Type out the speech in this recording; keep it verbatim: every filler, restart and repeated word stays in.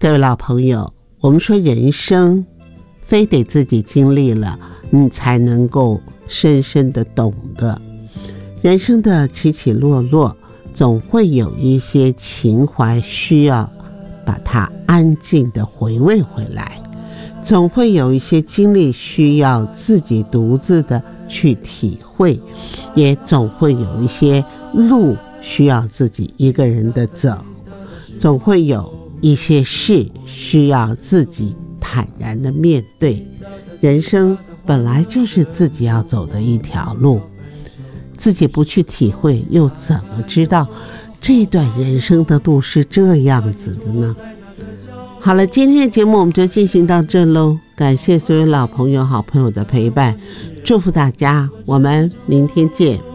各位老朋友，我们说人生非得自己经历了，你才能够深深的懂得。人生的起起落落，总会有一些情怀需要把它安静的回味回来，总会有一些经历需要自己独自的去体会，也总会有一些路需要自己一个人的走，总会有一些事需要自己坦然的面对。人生本来就是自己要走的一条路，自己不去体会，又怎么知道这段人生的路是这样子的呢？好了，今天的节目我们就进行到这喽，感谢所有老朋友好朋友的陪伴，祝福大家，我们明天见。